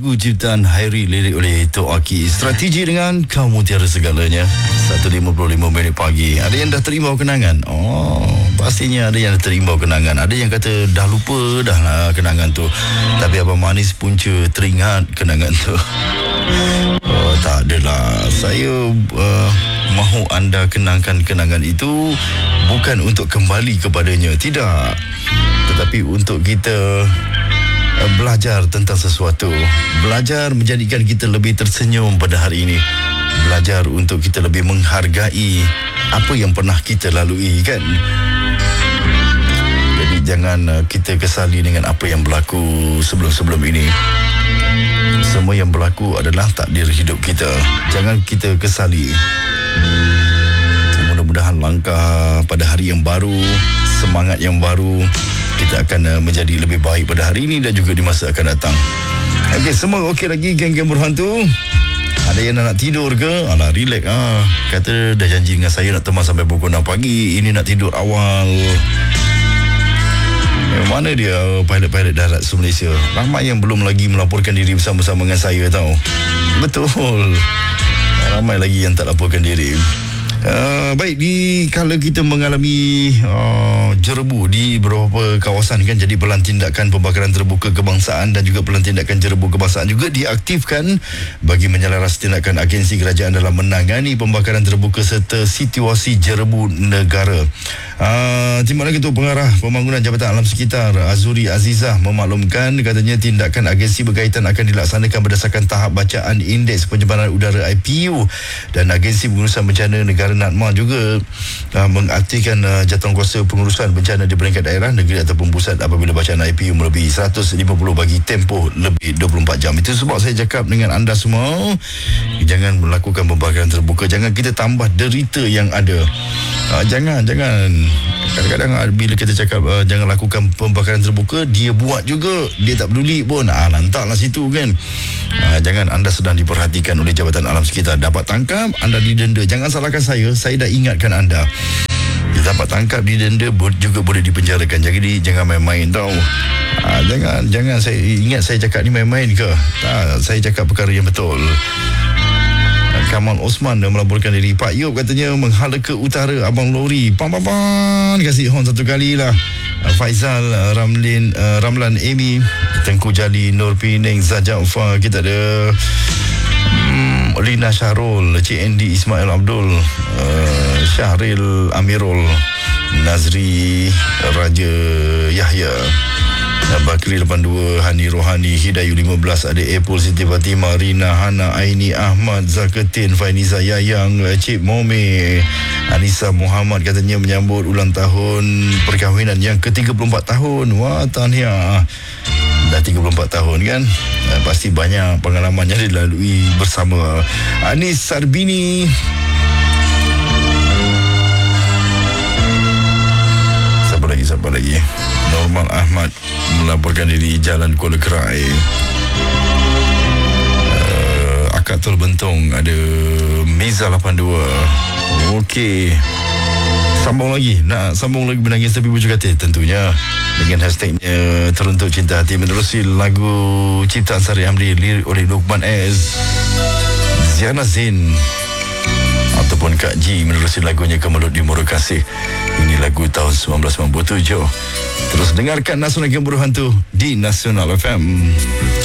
lagu ciptaan Hairi, lirik oleh Tok Aki. Strategi dengan kamu tiada segalanya. 1.55 minit pagi. Ada yang dah terimbau kenangan? Oh, pastinya ada yang dah terimbau kenangan. Ada yang kata dah lupa dah lah kenangan tu. Tapi Abang Manis punca teringat kenangan tu. Oh, tak adalah. Saya mahu anda kenangkan kenangan itu bukan untuk kembali kepadanya, tidak, tetapi untuk kita belajar tentang sesuatu, belajar menjadikan kita lebih tersenyum pada hari ini, belajar untuk kita lebih menghargai apa yang pernah kita lalui, kan? Jadi jangan kita kesali dengan apa yang berlaku sebelum-sebelum ini. Semua yang berlaku adalah takdir hidup kita. Jangan kita kesali. Mudah-mudahan langkah pada hari yang baru, semangat yang baru, kita akan menjadi lebih baik pada hari ini dan juga di masa akan datang. Okey, semua okey lagi geng-geng berhantu? Ada yang nak tidur ke? Alah, relax ah. Kata dah janji dengan saya nak teman sampai pukul 6 pagi. Ini nak tidur awal. Mana dia pilot-pilot darat Malaysia? Ramai yang belum lagi melaporkan diri bersama-sama dengan saya tau. Betul. Ramai lagi yang tak laporkan diri. Baik, kalau kita mengalami jerebu di beberapa kawasan, kan, jadi pelan tindakan pembakaran terbuka kebangsaan dan juga pelan tindakan jerebu kebangsaan juga diaktifkan bagi menyelaras tindakan agensi kerajaan dalam menangani pembakaran terbuka serta situasi jerebu negara. Timbalan Ketua Pengarah Pembangunan Jabatan Alam Sekitar Azuri Azizah memaklumkan, katanya tindakan agensi berkaitan akan dilaksanakan berdasarkan tahap bacaan Indeks Pencemaran Udara IPU, dan agensi pengurusan bencana negara NADMA juga mengaktifkan jawatankuasa pengurusan bencana di peringkat daerah, negeri ataupun pusat apabila bacaan IPU melebihi 150 bagi tempoh lebih 24 jam. Itu sebab saya cakap dengan anda semua, jangan melakukan pembakaran terbuka, jangan kita tambah derita yang ada. Jangan kadang-kadang bila kita cakap jangan lakukan pembakaran terbuka, dia buat juga, dia tak peduli pun, lantaklah situ, kan. Jangan, anda sedang diperhatikan oleh Jabatan Alam Sekitar, dapat tangkap anda didenda. Jangan salahkan saya dah ingatkan anda. Dia dapat tangkap didenda, juga boleh dipenjarakan. Jadi jangan main-main tau. Jangan saya ingat saya cakap ni main-main ke? Tak, saya cakap perkara yang betul. Kamal Osman dah melaporkan diri. Pak Yop katanya menghala ke utara abang lori. Pam kasih horn satu kali lah. Faizal, Ramlan Amy, Tengku Jali, Nur Pineng, Zajaufar. Kita ada Lina Syahrul, CND Ismail Abdul, Syahril Amirul, Nazri Raja Yahya, Bakri 82, Hani Rohani, Hidayu 15, ada Apple, Siti Fatimah, Rina, Hana, Aini, Ahmad, Zakatin, Fainiza Yayang, Cik Mome, Anissa Muhammad katanya menyambut ulang tahun perkahwinan yang ke-34 tahun. Wah, tahniah. Dah 34 tahun, kan? Pasti banyak pengalaman yang dilalui bersama. Anis Sarbini, Siapa lagi? Normal Ahmad melaporkan diri Jalan Kuala Kerai. Akatul Bentong, ada Miza 82. Okey, sambung lagi. Nak sambung lagi Menangis Tapi Bujuk Hati, tentunya dengan hashtagnya Teruntuk Cinta Hati, menerusi lagu ciptaan Sari Hamdi, lirik oleh Luqman S, Ziana Zain ataupun Kak Ji, menerusi lagunya Kemelut di Murah Kasih. Ini lagu tahun 1997. Terus dengarkan Nasional Gembur Hantu di Nasional FM.